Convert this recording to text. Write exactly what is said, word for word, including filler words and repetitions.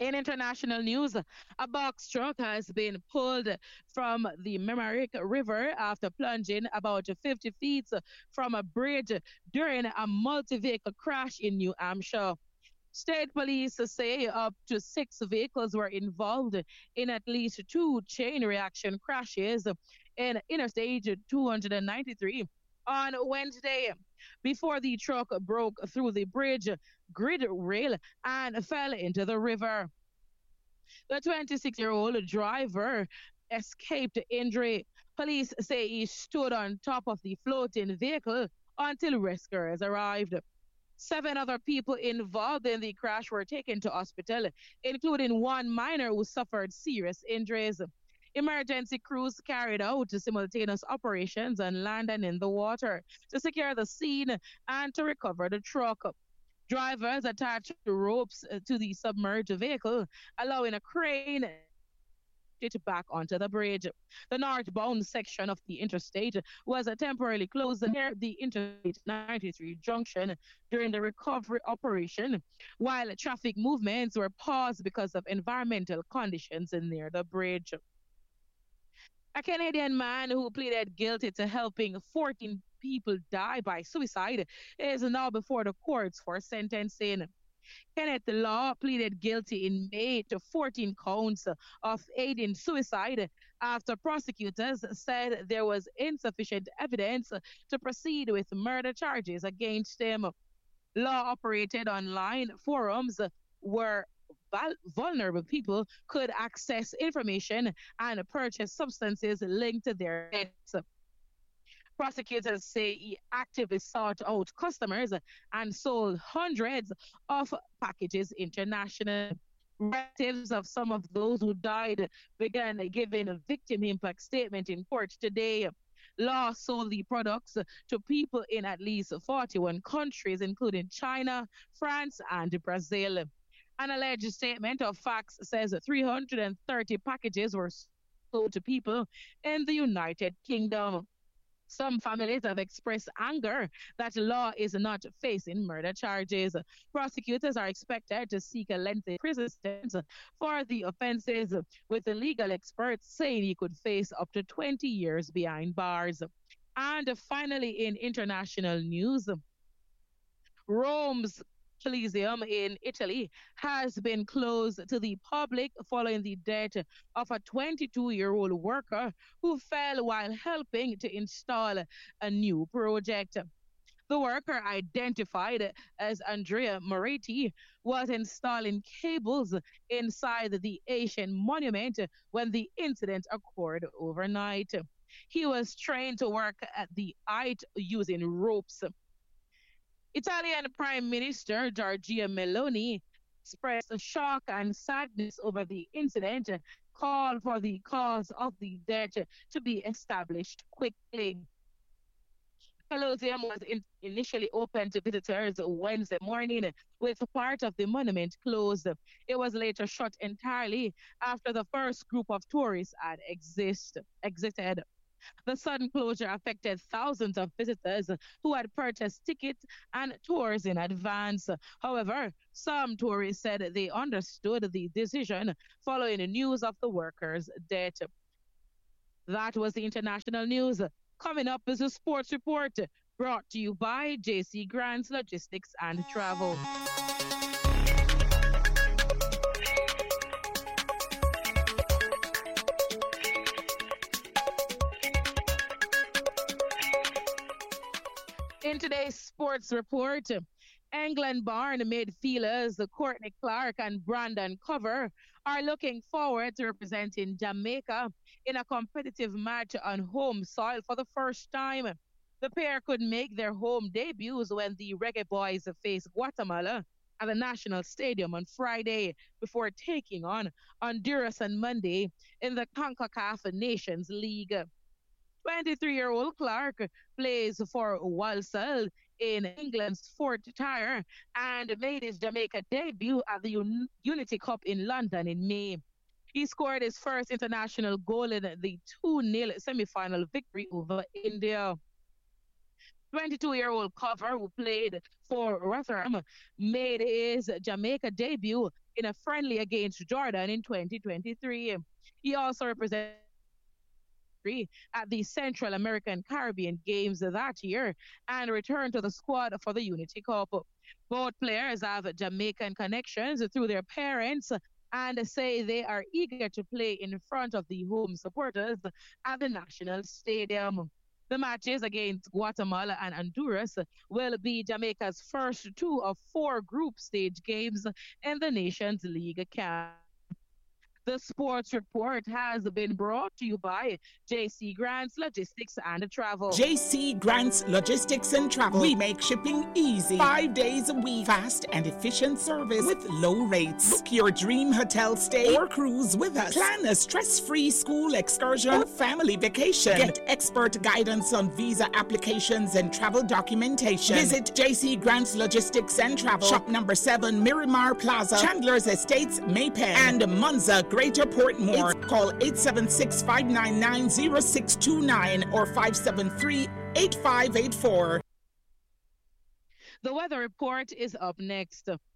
In international news, a box truck has been pulled from the Meramec River after plunging about fifty feet from a bridge during a multi vehicle crash in New Hampshire. State police say up to six vehicles were involved in at least two chain reaction crashes in Interstate two ninety-three on Wednesday before the truck broke through the bridge grid rail and fell into the river. The twenty-six year old driver escaped injury. Police say he stood on top of the floating vehicle until rescuers arrived. Seven other people involved in the crash were taken to hospital, including one minor who suffered serious injuries. Emergency crews carried out simultaneous operations on land and in the water to secure the scene and to recover the truck. Drivers attached ropes uh, to the submerged vehicle, allowing a crane it back onto the bridge. The northbound section of the interstate was uh, temporarily closed near the Interstate ninety-three junction during the recovery operation, while traffic movements were paused because of environmental conditions near the bridge. A Canadian man who pleaded guilty to helping fourteen people die by suicide is now before the courts for sentencing. Kenneth Law pleaded guilty in May to fourteen counts of aiding suicide after prosecutors said there was insufficient evidence to proceed with murder charges against him. Law operated online forums where val- vulnerable people could access information and purchase substances linked to their deaths. Prosecutors say he actively sought out customers and sold hundreds of packages internationally. Relatives of some of those who died began giving a victim impact statement in court today. Law sold the products to people in at least forty-one countries, including China, France, and Brazil. An alleged statement of facts says three hundred thirty packages were sold to people in the United Kingdom. Some families have expressed anger that Law is not facing murder charges. Prosecutors are expected to seek a lengthy prison sentence for the offenses, with the legal experts saying he could face up to twenty years behind bars. And finally, in international news, Rome's Coliseum in Italy has been closed to the public following the death of a twenty-two year old worker who fell while helping to install a new project. The worker, identified as Andrea Moretti, was installing cables inside the ancient monument when the incident occurred overnight. He was trained to work at the height using ropes. Italian Prime Minister Giorgia Meloni expressed shock and sadness over the incident, called for the cause of the death to be established quickly. Colosseum was in- initially open to visitors Wednesday morning, with part of the monument closed. It was later shut entirely after the first group of tourists had exist- exited. The sudden closure affected thousands of visitors who had purchased tickets and tours in advance. However, some tourists said they understood the decision following the news of the workers' death. That was the international news. Coming up is a sports report brought to you by J C Grants Logistics and Travel. In today's sports report, England born midfielders Courtney Clark and Brandon Cover are looking forward to representing Jamaica in a competitive match on home soil for the first time. The pair could make their home debuts when the Reggae Boys face Guatemala at the National Stadium on Friday before taking on Honduras on Monday in the CONCACAF Nations League. twenty-three year old Clark plays for Walsall in England's fourth tier and made his Jamaica debut at the Un- Unity Cup in London in May. He scored his first international goal in the two nil semi final victory over India. twenty-two-year-old Cover, who played for Rotherham, made his Jamaica debut in a friendly against Jordan in twenty twenty-three. He also represented at the Central American Caribbean Games that year and returned to the squad for the Unity Cup. Both players have Jamaican connections through their parents and say they are eager to play in front of the home supporters at the National Stadium. The matches against Guatemala and Honduras will be Jamaica's first two of four group stage games in the Nations League camp. The sports report has been brought to you by J C Grants Logistics and Travel. J C Grants Logistics and Travel. We make shipping easy. Five days a week. Fast and efficient service with low rates. Book your dream hotel stay or cruise with us. Plan a stress-free school excursion or family vacation. Get expert guidance on visa applications and travel documentation. Visit J C Grants Logistics and Travel. Shop number seven, Miramar Plaza, Chandler's Estates, Maypen, and Munza, Greater Portmore. It's call eight seven six, five nine nine, zero six two nine or five seven three, eight five eight four. The weather report is up next.